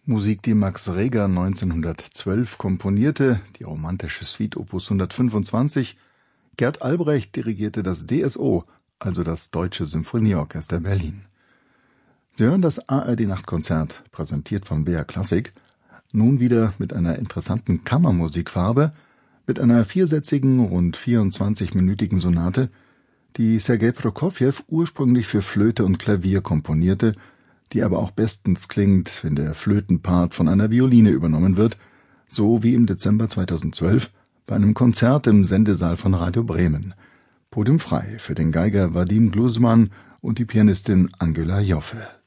Musik, die Max Reger 1912 komponierte, die romantische Suite Opus 125. Gert Albrecht dirigierte das DSO, also das Deutsche Symphonieorchester Berlin. Sie hören das ARD-Nachtkonzert, präsentiert von BR Classic, nun wieder mit einer interessanten Kammermusikfarbe, mit einer viersätzigen, rund 24-minütigen Sonate, die Sergei Prokofjew ursprünglich für Flöte und Klavier komponierte, die aber auch bestens klingt, wenn der Flötenpart von einer Violine übernommen wird, so wie im Dezember 2012 bei einem Konzert im Sendesaal von Radio Bremen. Podium frei für den Geiger Vadim Gluzman und die Pianistin Angela Joffe.